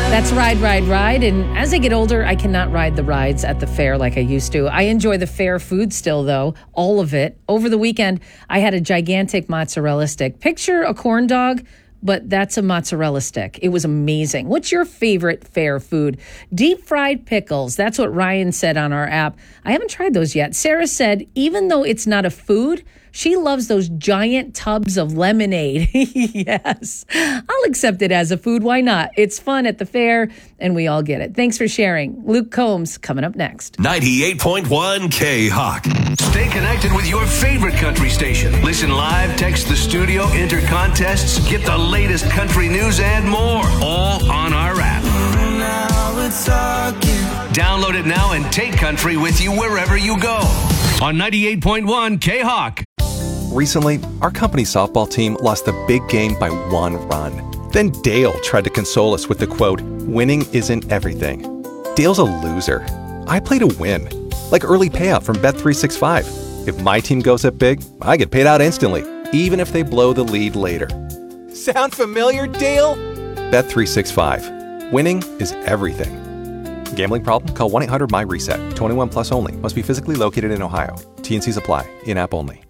That's Ride, Ride, Ride. And as I get older, I cannot ride the rides at the fair like I used to. I enjoy the fair food still, though, all of it. Over the weekend, I had a gigantic mozzarella stick. Picture a corn dog, but that's a mozzarella stick. It was amazing. What's your favorite fair food? Deep fried pickles. That's what Ryan said on our app. I haven't tried those yet. Sarah said, even though it's not a food, she loves those giant tubs of lemonade. Yes, I'll accept it as a food. Why not? It's fun at the fair, and we all get it. Thanks for sharing. Luke Combs coming up next. 98.1 K-Hawk. Stay connected with your favorite country station. Listen live, text the studio, enter contests, get the latest country news and more, all on our app. Download it now and take country with you wherever you go. On 98.1 K-Hawk. Recently, our company softball team lost the big game by 1 run. Then Dale tried to console us with the quote, "Winning isn't everything." Dale's a loser. I play to win. Like early payout from Bet365. If my team goes up big, I get paid out instantly, even if they blow the lead later. Sound familiar, Dale? Bet365. Winning is everything. Gambling problem? Call 1-800-MY-RESET. 21 plus only. Must be physically located in Ohio. T&Cs apply. In-app only.